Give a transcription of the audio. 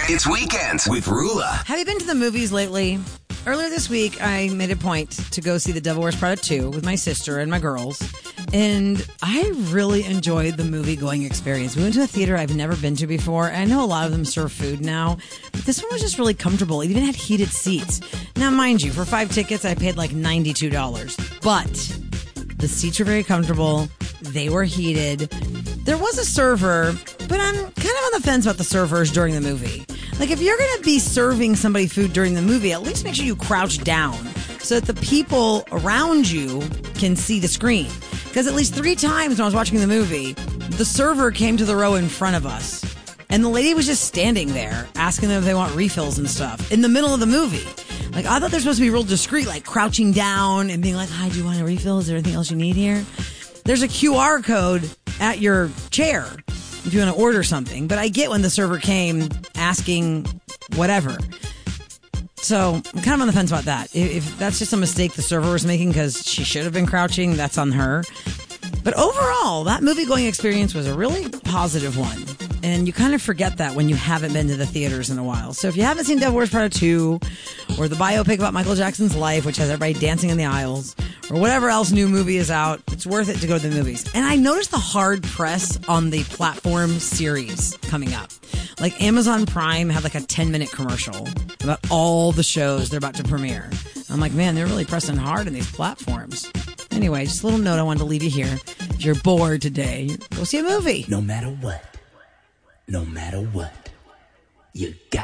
It's Weekends with Rula. Have you been to the movies lately? Earlier this week, I made a point to go see The Devil Wears Prada 2 with my sister and my girls, and I really enjoyed the movie-going experience. We went to a theater I've never been to before, and I know a lot of them serve food now, but this one was just really comfortable. It even had heated seats. Now, mind you, for 5 tickets, I paid like $92, but the seats were very comfortable. They were heated. There was a server, but I'm kind of on the fence about the servers during the movie. Like, if you're going to be serving somebody food during the movie, at least make sure you crouch down so that the people around you can see the screen. Because at least 3 times when I was watching the movie, the server came to the row in front of us. And the lady was just standing there asking them if they want refills and stuff in the middle of the movie. Like, I thought they're supposed to be real discreet, like crouching down and being like, hi, do you want a refill? Is there anything else you need here? There's a QR code at your chair if you want to order something. But I get when the server came asking whatever. So I'm kind of on the fence about that. If that's just a mistake the server was making because she should have been crouching, that's on her. But overall, that movie-going experience was a really positive one. And you kind of forget that when you haven't been to the theaters in a while. So if you haven't seen Devil Wears Prada 2, or the biopic about Michael Jackson's life, which has everybody dancing in the aisles, or whatever else new movie is out, it's worth it to go to the movies. And I noticed the hard press on the platform series coming up. Like Amazon Prime had like a 10-minute commercial about all the shows they're about to premiere. I'm like, man, they're really pressing hard on these platforms. Anyway, just a little note I wanted to leave you here. If you're bored today, go see a movie. No matter what, you got